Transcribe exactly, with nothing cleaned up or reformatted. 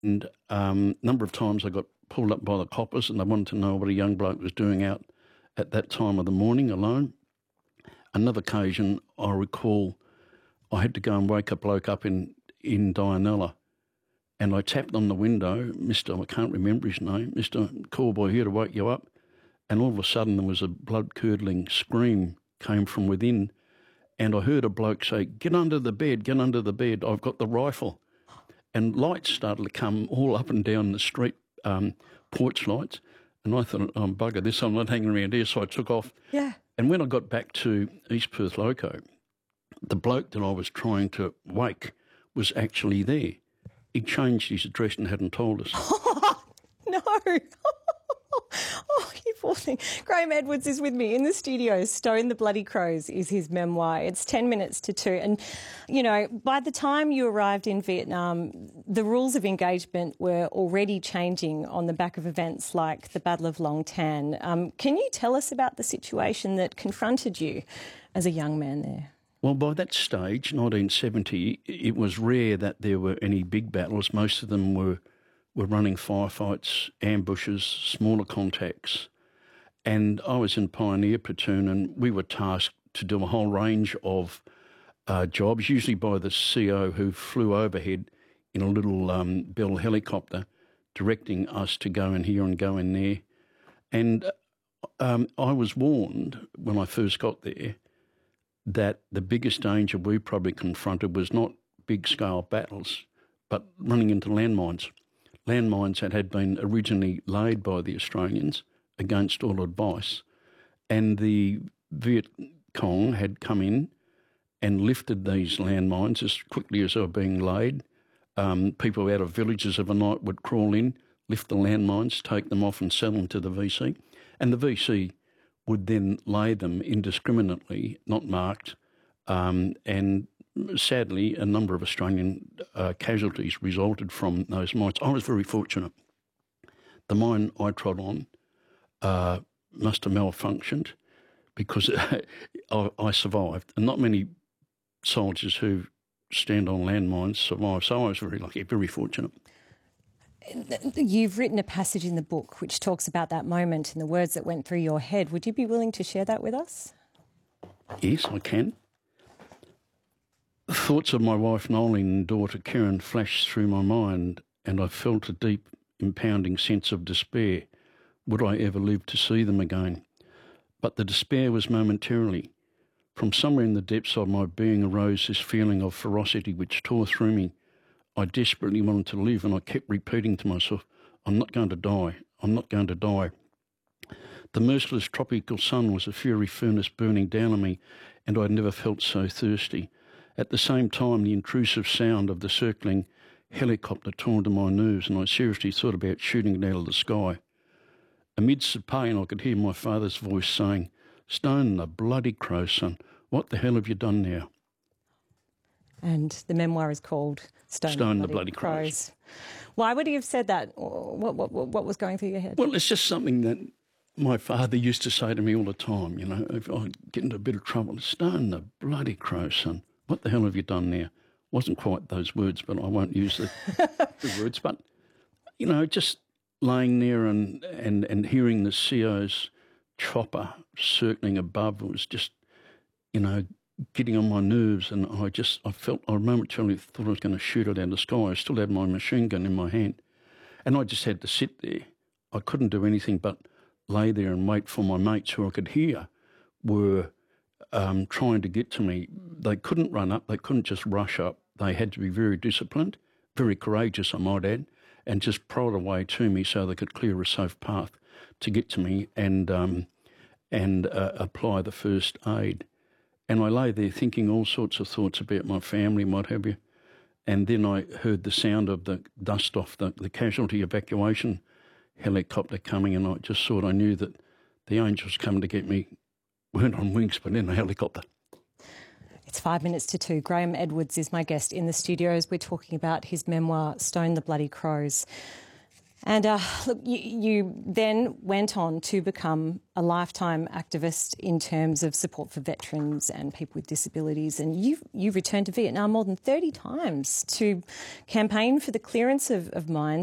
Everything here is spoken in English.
And a um, number of times I got pulled up by the coppers and they wanted to know what a young bloke was doing out at that time of the morning alone. Another occasion, I recall I had to go and wake a bloke up in, in Dianella, and I tapped on the window, Mister I can't remember his name, Mister Callboy here to wake you up, and all of a sudden there was a blood-curdling scream came from within, and I heard a bloke say, "Get under the bed, get under the bed, I've got the rifle." And lights started to come all up and down the street, um, porch lights, and I thought, oh, bugger this, I'm not hanging around here, so I took off. Yeah. And when I got back to East Perth Loco, the bloke that I was trying to wake was actually there. He changed his address and hadn't told us. Oh, no. Oh, you poor thing. Graham Edwards is with me in the studio. Stone the Bloody Crows is his memoir. It's ten minutes to two. And, you know, by the time you arrived in Vietnam, the rules of engagement were already changing on the back of events like the Battle of Long Tan. Um, can you tell us about the situation that confronted you as a young man there? Well, by that stage, nineteen seventy, it was rare that there were any big battles. Most of them were were running firefights, ambushes, smaller contacts. And I was in Pioneer Platoon and we were tasked to do a whole range of uh, jobs, usually by the C O who flew overhead in a little um, Bell helicopter, directing us to go in here and go in there. And um, I was warned when I first got there that the biggest danger we probably confronted was not big-scale battles, but running into landmines. Landmines that had been originally laid by the Australians against all advice, and the Viet Cong had come in and lifted these landmines as quickly as they were being laid. Um, people out of villages of a night would crawl in, lift the landmines, take them off and sell them to the V C, and the V C would then lay them indiscriminately, not marked, um, and sadly, a number of Australian uh, casualties resulted from those mines. I was very fortunate. The mine I trod on uh, must have malfunctioned because I, I survived. And not many soldiers who stand on landmines survive. So I was very lucky, very fortunate. You've written a passage in the book which talks about that moment and the words that went through your head. Would you be willing to share that with us? Yes, I can. The thoughts of my wife Noeline and daughter Karen flashed through my mind, and I felt a deep, impounding sense of despair. Would I ever live to see them again? But the despair was momentarily. From somewhere in the depths of my being arose this feeling of ferocity which tore through me. I desperately wanted to live, and I kept repeating to myself, I'm not going to die, I'm not going to die. The merciless tropical sun was a fiery furnace burning down on me, and I had never felt so thirsty. At the same time, the intrusive sound of the circling helicopter tore into my nerves, and I seriously thought about shooting it out of the sky. Amidst the pain, I could hear my father's voice saying, "Stone the Bloody Crow, son, what the hell have you done now?" And the memoir is called Stone, Stone the the Bloody, Bloody Crows. Crows. Why would he have said that? What, what, what was going through your head? Well, it's just something that my father used to say to me all the time, you know, if I get into a bit of trouble, "Stone the Bloody Crow, son, what the hell have you done now?" Wasn't quite those words, but I won't use the, the words. But, you know, just laying there and, and, and hearing the C O's chopper circling above was just, you know, getting on my nerves, and I just, I felt, I momentarily thought I was going to shoot it out of the sky. I still had my machine gun in my hand, and I just had to sit there. I couldn't do anything but lay there and wait for my mates who I could hear were um, trying to get to me. They couldn't run up, they couldn't just rush up. They had to be very disciplined, very courageous, I might add, and just prod away to me so they could clear a safe path to get to me and um, and uh, apply the first aid. And I lay there thinking all sorts of thoughts about my family and what have you. And then I heard the sound of the dust off the, the casualty evacuation helicopter coming, and I just thought I knew that the angels coming to get me weren't on wings but in a helicopter. It's five minutes to two. Graham Edwards is my guest in the studios. We're talking about his memoir, Stone the Bloody Crows. And uh, look, you, you then went on to become a lifetime activist in terms of support for veterans and people with disabilities. And you you returned to Vietnam more than thirty times to campaign for the clearance of, of mines.